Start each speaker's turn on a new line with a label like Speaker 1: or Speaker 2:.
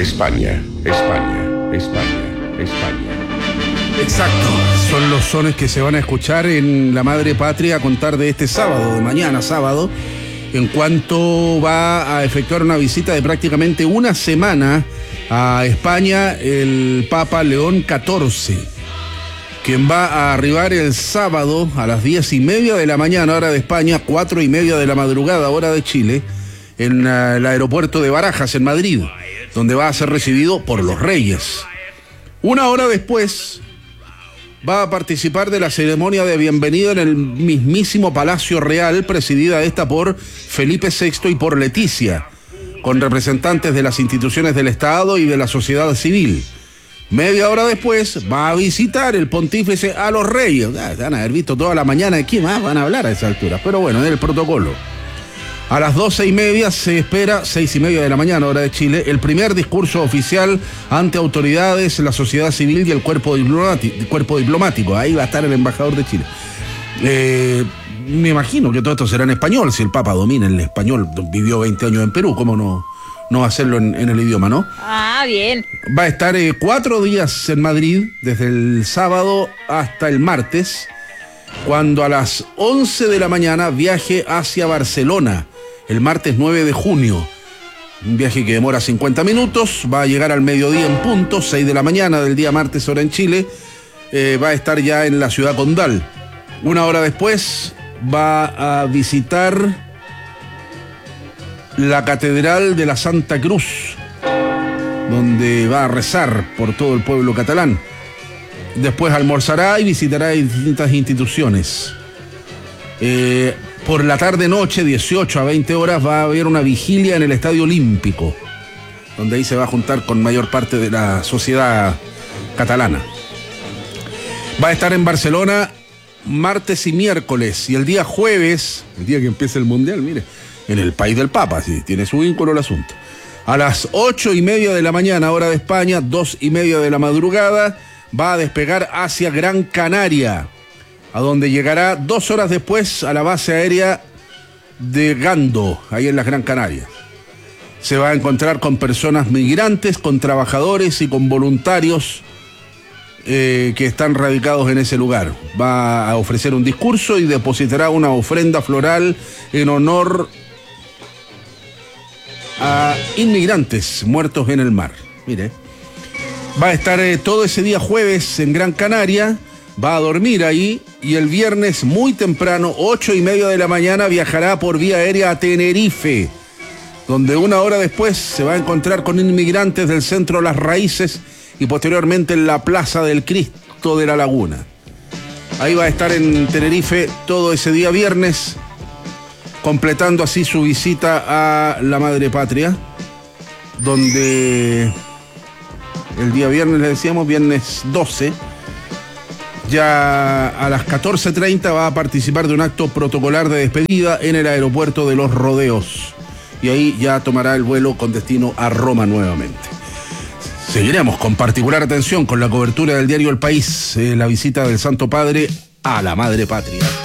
Speaker 1: España, España, España, España.
Speaker 2: Exacto, son los sones que se van a escuchar en la Madre Patria a contar de este sábado, de mañana sábado, en cuanto va a efectuar una visita de prácticamente una semana a España el Papa León XIV, quien va a arribar el sábado a las 10:30 de la mañana, hora de España, 4:30 de la madrugada, hora de Chile, en el aeropuerto de Barajas, en Madrid, donde va a ser recibido por los Reyes. Una hora después va a participar de la ceremonia de bienvenida en el mismísimo Palacio Real, presidida esta por Felipe VI y por Leticia, con representantes de las instituciones del Estado y de la sociedad civil. Media hora después va a visitar el pontífice a los Reyes. Se van a haber visto toda la mañana de quién más van a hablar a esa altura, pero bueno, en el protocolo. A las 12:30 se espera, 6:30 de la mañana, hora de Chile, el primer discurso oficial ante autoridades, la sociedad civil y el cuerpo diplomático. Ahí va a estar el embajador de Chile. Me imagino que todo esto será en español, si el Papa domina el español, vivió 20 años en Perú, ¿cómo no hacerlo en el idioma, no?
Speaker 3: Ah, bien.
Speaker 2: Va a estar 4 días en Madrid, desde el sábado hasta el martes, cuando a las 11 de la mañana viaje hacia Barcelona, el martes 9 de junio. Un viaje que demora 50 minutos, va a llegar al mediodía en punto, 6 de la mañana del día martes, hora en Chile, va a estar ya en la ciudad condal. Una hora después va a visitar la Catedral de la Santa Cruz, donde va a rezar por todo el pueblo catalán. Después almorzará y visitará distintas instituciones. Por la tarde-noche, 18 a 20 horas, va a haber una vigilia en el Estadio Olímpico, donde ahí se va a juntar con mayor parte de la sociedad catalana. Va a estar en Barcelona martes y miércoles, y el día jueves, el día que empieza el Mundial, mire, en el país del Papa, sí, tiene su vínculo el asunto. A las 8:30 de la mañana, hora de España, 2:30 de la madrugada, va a despegar hacia Gran Canaria, a donde llegará 2 horas después a la base aérea de Gando, ahí en las Gran Canarias. Se va a encontrar con personas migrantes, con trabajadores y con voluntarios que están radicados en ese lugar. Va a ofrecer un discurso y depositará una ofrenda floral en honor a inmigrantes muertos en el mar. Mire, va a estar todo ese día jueves en Gran Canaria, va a dormir ahí y el viernes muy temprano, 8:30 de la mañana, viajará por vía aérea a Tenerife, donde una hora después se va a encontrar con inmigrantes del centro Las Raíces y posteriormente en la Plaza del Cristo de la Laguna. Ahí va a estar en Tenerife todo ese día viernes, completando así su visita a la Madre Patria, donde el día viernes, le decíamos, viernes 12, ya a las 14:30 va a participar de un acto protocolar de despedida en el aeropuerto de Los Rodeos, y ahí ya tomará el vuelo con destino a Roma nuevamente. Seguiremos con particular atención con la cobertura del diario El País, la visita del Santo Padre a la Madre Patria.